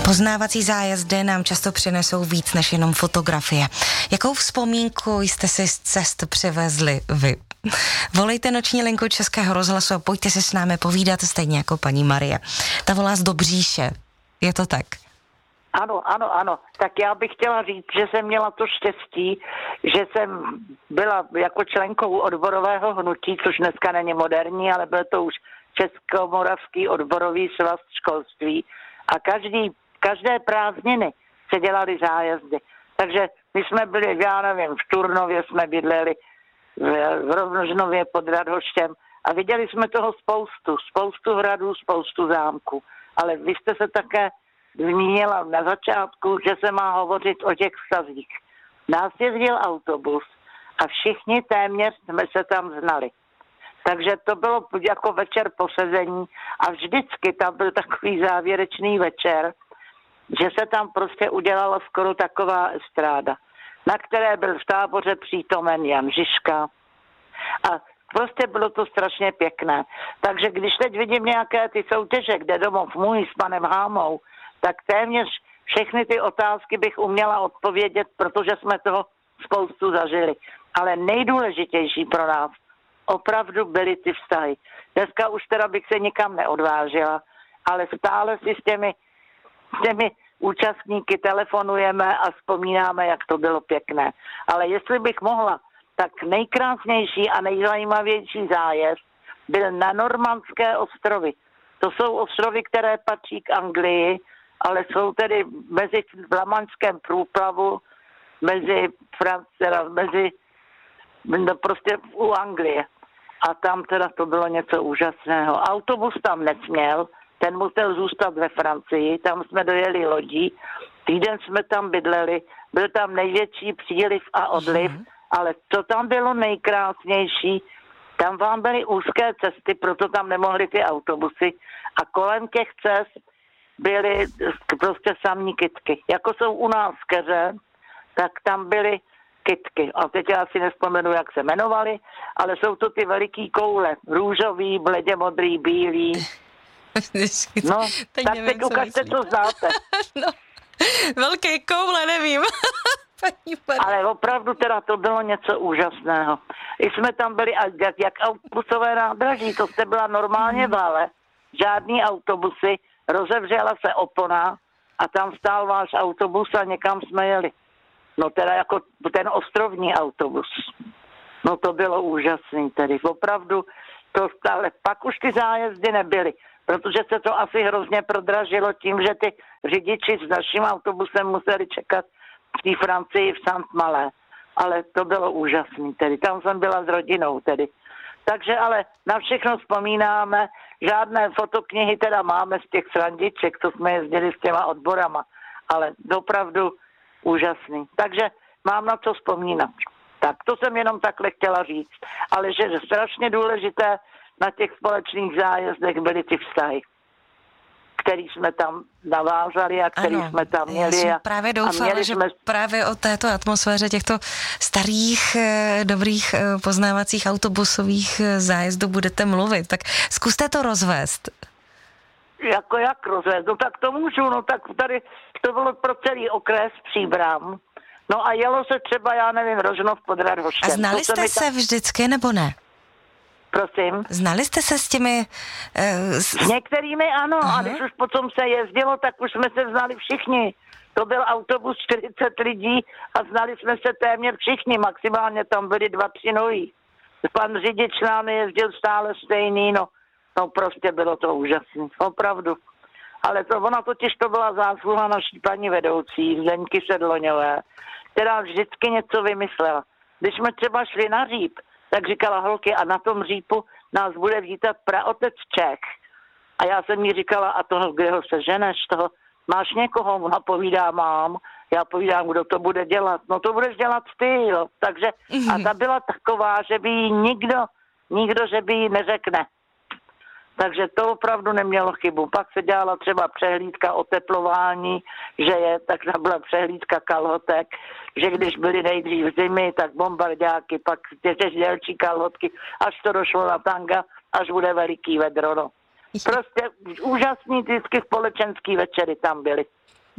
Poznávací zájezdy nám často přinesou víc než jenom fotografie. Jakou vzpomínku jste si z cest přivezli vy? Volejte noční linku Českého rozhlasu a pojďte si s námi povídat, stejně jako paní Marie. Ta volá z Dobříše. Je to tak? Ano. Tak já bych chtěla říct, že jsem měla to štěstí, že jsem byla jako členkou odborového hnutí, což dneska není moderní, ale byl to už Českomoravský odborový svaz školství. A každé prázdniny se dělaly zájezdy. Takže my jsme byli, já nevím, v Turnově jsme bydleli, v Rovnožnově pod Radhoštěm a viděli jsme toho spoustu hradů, spoustu zámků. Ale vy jste se také zmínila na začátku, že se má hovořit o těch vztazích. Nás jezdil autobus a všichni téměř jsme se tam znali. Takže to bylo jako večer posezení a vždycky tam byl takový závěrečný večer, že se tam prostě udělala skoro taková estráda, na které byl v táboře přítomen Jan Žižka a prostě bylo to strašně pěkné. Takže když teď vidím nějaké ty soutěže, kde domov můj s panem Hámou, tak téměř všechny ty otázky bych uměla odpovědět, protože jsme toho spoustu zažili. Ale nejdůležitější pro nás opravdu byly ty vztahy. Dneska už teda bych se nikam neodvážila, ale stále si s těmi účastníky telefonujeme a vzpomínáme, jak to bylo pěkné. Ale jestli bych mohla, tak nejkrásnější a nejzajímavější zájezd byl na Normandské ostrovy. To jsou ostrovy, které patří k Anglii, ale jsou tedy v Lamanském průplavu, prostě u Anglie. A tam teda to bylo něco úžasného. Autobus tam nesměl, ten musel zůstat ve Francii, tam jsme dojeli lodí, týden jsme tam bydleli, byl tam největší příliv a odliv, ale co tam bylo nejkrásnější, tam vám byly úzké cesty, proto tam nemohly ty autobusy a kolem těch cest byly prostě samní kytky. Jako jsou u nás keře, tak tam byly kytky. A teď já si nespomenu, jak se jmenovaly, ale jsou to ty veliký koule. Růžový, bledě modrý, bílý. No, tak nevím, teď ukažte, co znáte. No, velké koule, nevím. Ale opravdu teda to bylo něco úžasného. I jsme tam byli, jak autobusové nádraží, to jste byla normálně vále, žádný autobusy, rozevřela se opona a tam stál váš autobus a někam jsme jeli. No teda jako ten ostrovní autobus. No to bylo úžasný tedy. Opravdu to stále. Pak už ty zájezdy nebyly, protože se to asi hrozně prodražilo tím, že ty řidiči s naším autobusem museli čekat v té Francii v Saint-Malé. Ale to bylo úžasný tedy. Tam jsem byla s rodinou tedy. Takže ale na všechno vzpomínáme. Žádné fotoknihy teda máme z těch srandiček, co jsme jezdili s těma odborama. Ale opravdu úžasný. Takže mám na co vzpomínat. Tak to jsem jenom takhle chtěla říct. Ale že strašně důležité na těch společných zájezdech byly ty vztahy, který jsme tam navázali a který jsme tam měli. Já jsem právě doufala, že právě o této atmosféře těchto starých, dobrých poznávacích autobusových zájezdů budete mluvit. Tak zkuste to rozvést. Jako jak rozvést? No tak to můžu, no tak tady to bylo pro celý okres Příbram. No a jelo se třeba, já nevím, Rožnov pod Radhoštěm. A znali jste se vždycky, nebo ne? Prosím? Znali jste se s těmi... S některými ano, a když už potom se jezdilo, tak už jsme se znali všichni. To byl autobus 40 lidí a znali jsme se téměř všichni, maximálně tam byli 2-3 noví. Pan řidič nám jezdil stále stejný, no prostě bylo to úžasné, opravdu. Ale ona totiž to byla zásluha naší paní vedoucí, Zdeňky Sedloňové, která vždycky něco vymyslela. Když jsme třeba šli na Říp, tak říkala holky, a na tom Řípu nás bude vítat praotec Čech. A já jsem jí říkala, a toho, kde ho seženeš, toho, máš někoho? Ona povídá, mám. Já povídám, kdo to bude dělat. No to budeš dělat ty, jo. Takže, a ta byla taková, že by jí nikdo, že by jí neřekne. Takže to opravdu nemělo chybu. Pak se dělala třeba přehlídka oteplování, tak byla přehlídka kalhotek, že když byly nejdřív zimy, tak bombardáky, pak těž dělčí kalhotky, až to došlo na tanga, až bude veliký vedro. No. Prostě úžasný vždycky společenský večery tam byly.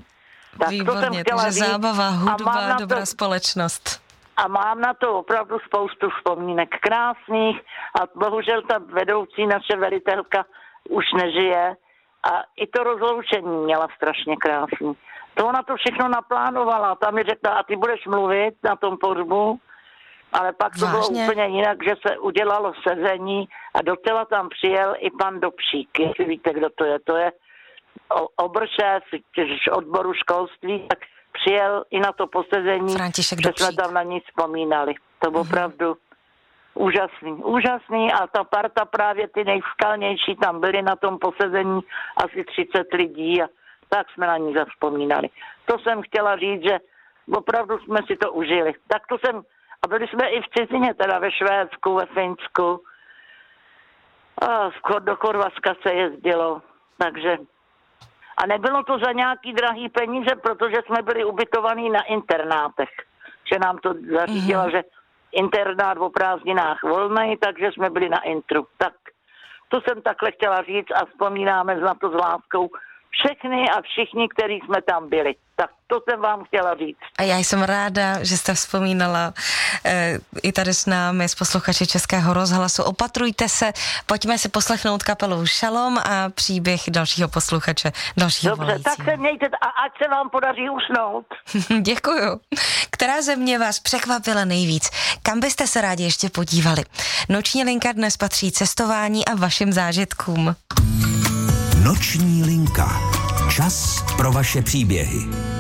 Tak výborně, takže zábava, hudba, dobrá společnost. A mám na to opravdu spoustu vzpomínek krásných a bohužel ta vedoucí naše velitelka už nežije a i to rozloučení měla strašně krásný. To ona to všechno naplánovala, tam mi řekla, a ty budeš mluvit na tom pohřbu, ale pak to bylo úplně jinak, že se udělalo sezení a do těla tam přijel i pan Dobšík, jestli víte, kdo to je obršéf odboru školství, tak přijel i na to posezení, že jsme tam na ní vzpomínali. To bylo opravdu úžasný a ta parta právě ty nejskalnější tam byli na tom posezení asi 30 lidí a tak jsme na ní zavzpomínali. To jsem chtěla říct, že opravdu jsme si to užili. Tak to jsem, a byli jsme i v cizině, teda ve Švédsku, ve Finsku. A do Chorvatska se jezdilo, takže a nebylo to za nějaký drahý peníze, protože jsme byli ubytovaní na internátech. Že nám to zařídila, že internát o prázdninách volnej, takže jsme byli na intru. Tak to jsem takhle chtěla říct a vzpomínáme na to s láskou všechny a všichni, kteří jsme tam byli. Tak to jsem vám chtěla říct. A já jsem ráda, že jste vzpomínala i tady s námi, s posluchači Českého rozhlasu. Opatrujte se, pojďme si poslechnout kapelu Šalom a příběh dalšího posluchače, dalšího Dobře, volajícího. tak se mějte a ať se vám podaří usnout. Děkuju. Která země vás překvapila nejvíc? Kam byste se rádi ještě podívali? Noční linka dnes patří cestování a vašim zážitkům. Noční linka. Čas pro vaše příběhy.